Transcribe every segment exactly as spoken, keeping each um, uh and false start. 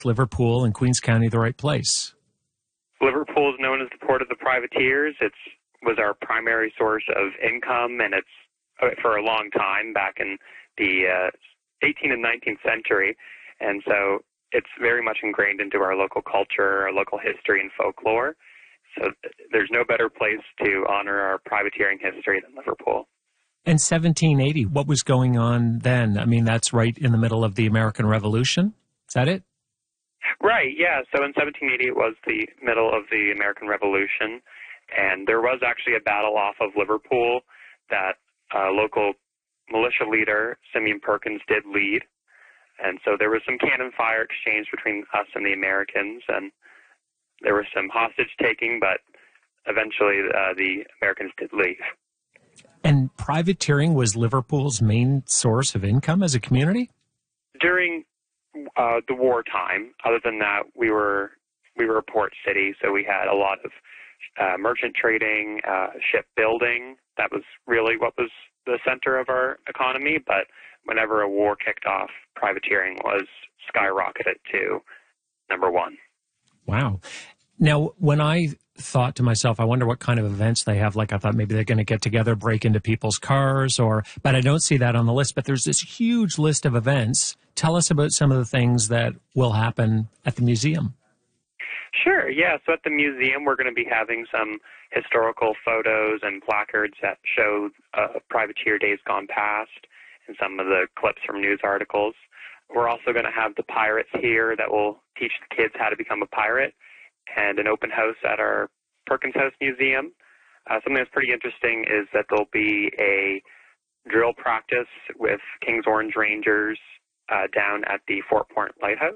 Liverpool and Queens County the right place? Liverpool is known as the port of the privateers. It was our primary source of income, and it's uh, for a long time back in the uh, eighteenth and nineteenth century. And so it's very much ingrained into our local culture, our local history and folklore. So th- there's no better place to honor our privateering history than Liverpool. And seventeen eighty, what was going on then? I mean, that's right in the middle of the American Revolution. Is that it? Right, yeah. So in seventeen eighty, it was the middle of the American Revolution, and there was actually a battle off of Liverpool that uh, local militia leader, Simeon Perkins, did lead. And so there was some cannon fire exchange between us and the Americans, and there was some hostage taking, but eventually uh, the Americans did leave. And privateering was Liverpool's main source of income as a community? During uh, the wartime, other than that, we were we were a port city, so we had a lot of uh, merchant trading, uh, shipbuilding. That was really what was the center of our economy, but whenever a war kicked off, privateering was skyrocketed to number one. Wow. Now, when I thought to myself, I wonder what kind of events they have. Like I thought maybe they're going to get together, break into people's cars, or, but I don't see that on the list. But there's this huge list of events. Tell us about some of the things that will happen at the museum. Sure, yeah. So at the museum, we're going to be having some historical photos and placards that show uh, privateer days gone past and some of the clips from news articles. We're also going to have the pirates here that will teach the kids how to become a pirate, and an open house at our Perkins House Museum. Uh, something that's pretty interesting is that there'll be a drill practice with King's Orange Rangers uh, down at the Fort Point Lighthouse.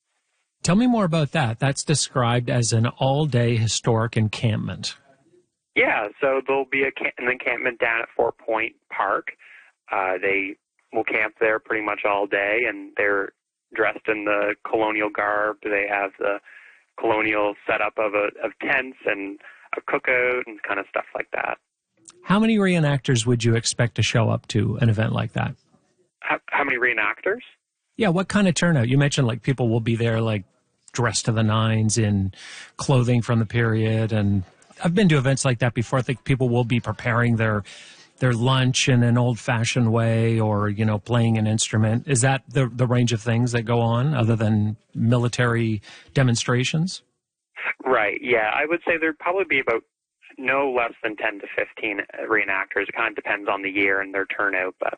Tell me more about that. That's described as an all-day historic encampment. Yeah, so there'll be a camp- an encampment down at Fort Point Park. Uh, they will camp there pretty much all day, and they're dressed in the colonial garb. They have the colonial setup of a, of tents and a cookout and kind of stuff like that. How many reenactors would you expect to show up to an event like that? How, how many reenactors? Yeah, what kind of turnout? You mentioned like people will be there like dressed to the nines in clothing from the period, and I've been to events like that before. I think people will be preparing their their lunch in an old-fashioned way, or, you know, playing an instrument. Is that the the range of things that go on other than military demonstrations? Right, yeah. I would say there'd probably be about no less than ten to fifteen reenactors. It kind of depends on the year and their turnout. But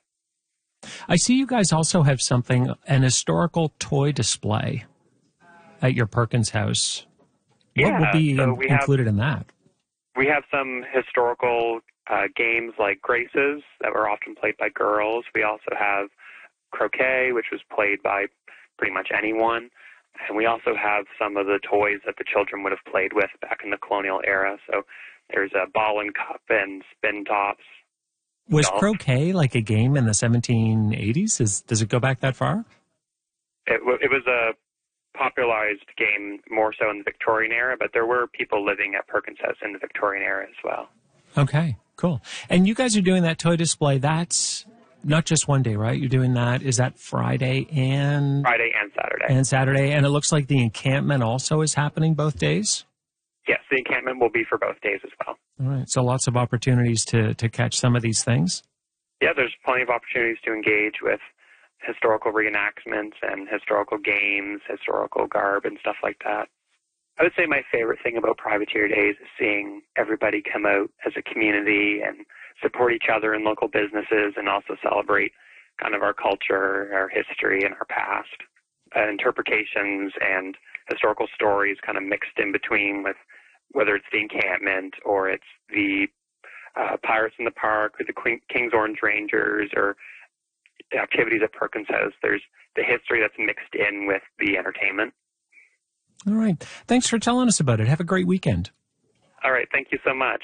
I see you guys also have something, an historical toy display at your Perkins House. What yeah, will be so in, included have, in that? We have some historical Uh, games like Graces that were often played by girls. We also have croquet, which was played by pretty much anyone. And we also have some of the toys that the children would have played with back in the colonial era. So there's a ball and cup and spin tops. Was golf. croquet like a game in the seventeen eighties? Is, does it go back that far? It, w- it was a popularized game more so in the Victorian era, but there were people living at Perkins House in the Victorian era as well. Okay. Cool. And you guys are doing that toy display. That's not just one day, right? You're doing that. Is that Friday and... Friday and Saturday. And Saturday. And it looks like the encampment also is happening both days? Yes, the encampment will be for both days as well. All right. So lots of opportunities to, to catch some of these things? Yeah, there's plenty of opportunities to engage with historical reenactments and historical games, historical garb, and stuff like that. I would say my favorite thing about Privateer Days is seeing everybody come out as a community and support each other in local businesses, and also celebrate kind of our culture, our history, and our past. Uh, interpretations and historical stories kind of mixed in between, with whether it's the encampment or it's the uh, Pirates in the Park or the Queen, King's Orange Rangers or the activities at Perkins House. There's the history that's mixed in with the entertainment. All right. Thanks for telling us about it. Have a great weekend. All right. Thank you so much.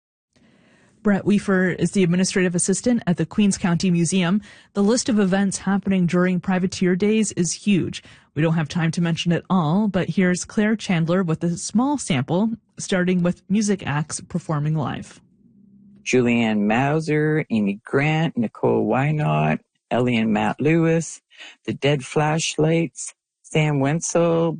Brett Weaver is the administrative assistant at the Queens County Museum. The list of events happening during Privateer Days is huge. We don't have time to mention it all, but here's Claire Chandler with a small sample, starting with music acts performing live. Julianne Mauser, Amy Grant, Nicole Wynot, Ellie and Matt Lewis, The Dead Flashlights, Sam Wenzel,